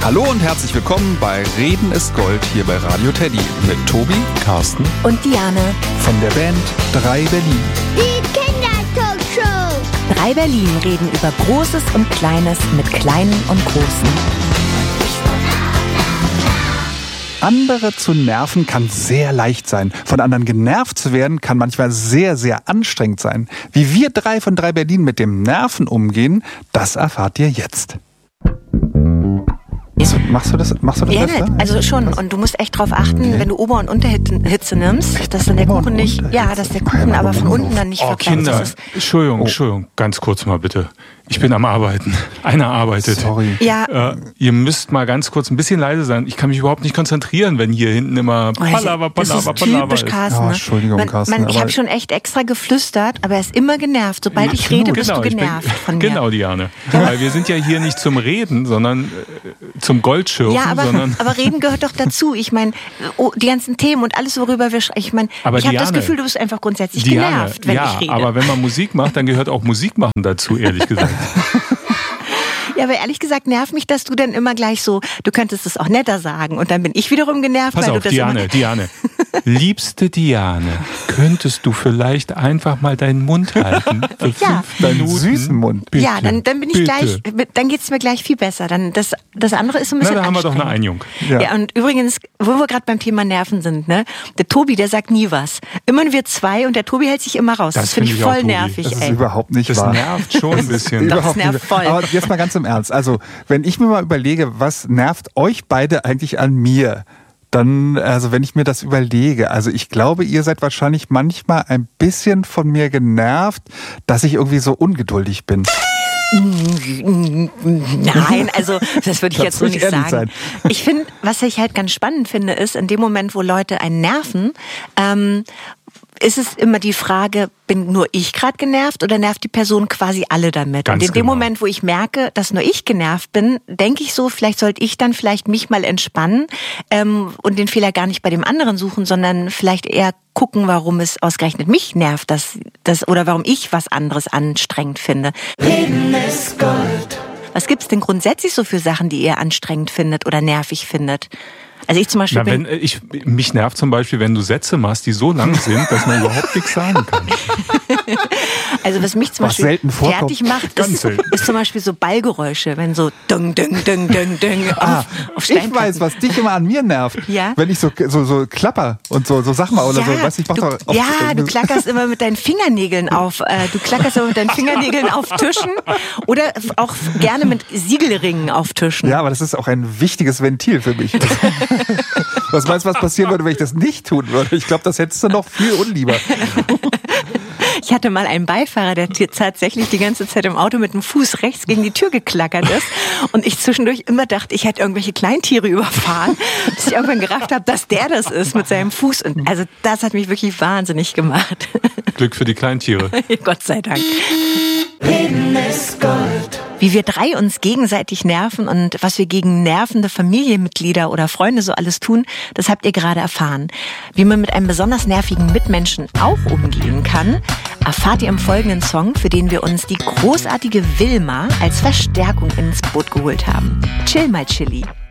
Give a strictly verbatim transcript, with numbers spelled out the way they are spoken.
Hallo und herzlich willkommen bei Reden ist Gold hier bei Radio Teddy mit Tobi, Carsten und Diane von der Band drei Berlin. Die Kindertalkshow. drei Berlin reden über Großes und Kleines mit Kleinen und Großen. Andere zu nerven kann sehr leicht sein. Von anderen genervt zu werden kann manchmal sehr, sehr anstrengend sein. Wie wir drei von drei Berlin mit dem Nerven umgehen, das erfahrt ihr jetzt. Also, machst du das, machst du das Ja, öfter? also schon. Und du musst echt drauf achten, okay. wenn du Ober- und Unterhitze nimmst, dass dann der Kuchen nicht, ja, dass der Kuchen aber von unten dann nicht oh, verplatzt Kinder, ist. Entschuldigung, Oh. Entschuldigung, ganz kurz mal bitte. Ich bin am Arbeiten. Einer arbeitet. Sorry. Ja. Äh, ihr müsst mal ganz kurz ein bisschen leise sein. Ich kann mich überhaupt nicht konzentrieren, wenn hier hinten immer Palaver, Das Palaver, ist Palaver typisch ist. Carsten. Ja, Ne? Entschuldigung, man, Carsten, Man, ich aber- habe schon echt extra geflüstert, aber er ist immer genervt. Sobald ich Absolut. rede, bist du ich bin- genervt von mir. Genau, Diane. Weil wir sind ja hier nicht zum Reden, sondern äh, zum Goldschürfen, Ja, aber, sondern... aber reden gehört doch dazu. Ich meine, oh, die ganzen Themen und alles, worüber wir sprechen. Ich meine, Aber ich habe das Diane, Gefühl, du bist einfach grundsätzlich Diane, genervt, wenn ja, ich rede. aber wenn man Musik macht, dann gehört auch Musik machen dazu, ehrlich gesagt. Ja, aber ehrlich gesagt nervt mich, dass du dann immer gleich so, du könntest es auch netter sagen. Und dann bin ich wiederum genervt, Pass weil auf, du das Diane, immer... Diane. Liebste Diane, könntest du vielleicht einfach mal deinen Mund halten? Für Ja. fünf Minuten? Süßen Mund. Bitte, Ja, dann, dann bin ich bitte. gleich, dann geht's mir gleich viel besser. Dann das, das andere ist so ein Na, bisschen da haben wir doch eine anstrengend. Einigung. Ja. Ja. Und übrigens, wo wir gerade beim Thema Nerven sind, ne? Der Tobi, der sagt nie was. Immer wir zwei und der Tobi hält sich immer raus. Das, Das finde ich finde ich auch, voll Tobi. nervig, Das ist ey. überhaupt nicht Das wahr. nervt schon ein bisschen. Doch, Überhaupt das nervt nicht. voll. Aber jetzt mal ganz im Ernst. Also, wenn ich mir mal überlege, was nervt euch beide eigentlich an mir? Dann, also wenn ich mir das überlege, also ich glaube, ihr seid wahrscheinlich manchmal ein bisschen von mir genervt, dass ich irgendwie so ungeduldig bin. Nein, also das würde ich Das jetzt so will ich nicht ehrlich sagen. Ich finde, was ich halt ganz spannend finde, ist, in dem Moment, wo Leute einen nerven, ähm, ist es immer die Frage, bin nur ich gerade genervt oder nervt die Person quasi alle damit? Ganz und in dem genau. Moment, wo ich merke, dass nur ich genervt bin, denke ich so, vielleicht sollte ich dann vielleicht mich mal entspannen ähm, und den Fehler gar nicht bei dem anderen suchen, sondern vielleicht eher gucken, warum es ausgerechnet mich nervt, dass, dass, oder warum ich was anderes anstrengend finde. Reden ist Gold. Was gibt's denn grundsätzlich so für Sachen, die ihr anstrengend findet oder nervig findet? Also ich zum Beispiel Na, bin... wenn, ich, mich nervt zum Beispiel, wenn du Sätze machst, die so lang sind, dass man überhaupt nichts sagen kann. Also was mich zum Was Beispiel selten vorkommt. fertig macht, Ganz ist, selten. ist zum Beispiel so Ballgeräusche, wenn so dung, dung, dung, dung, dung auf, Ah, auf ich Steinplatten. weiß, was dich immer an mir nervt. Ja? Wenn ich so, so, so klapper und so, so Sachen mal oder ja, so. Weiß ich, mach du, doch oft, ja, du klackerst immer mit deinen Fingernägeln auf, äh, du klackerst immer mit deinen Fingernägeln auf Tischen oder auch gerne mit Siegelringen auf Tischen. Ja, aber das ist auch ein wichtiges Ventil für mich. Was meinst du, was passieren würde, wenn ich das nicht tun würde? Ich glaube, das hättest du noch viel unlieber. Ich hatte mal einen Beifahrer, der t- tatsächlich die ganze Zeit im Auto mit dem Fuß rechts gegen die Tür geklackert ist und ich zwischendurch immer dachte, ich hätte irgendwelche Kleintiere überfahren, bis ich irgendwann gerafft habe, dass der das ist mit seinem Fuß. Und also das hat mich wirklich wahnsinnig gemacht. Glück für die Kleintiere. Gott sei Dank. Wie wir drei uns gegenseitig nerven und was wir gegen nervende Familienmitglieder oder Freunde so alles tun, das habt ihr gerade erfahren. Wie man mit einem besonders nervigen Mitmenschen auch umgehen kann, erfahrt ihr im folgenden Song, für den wir uns die großartige Wilma als Verstärkung ins Boot geholt haben. Chill mal, Chili.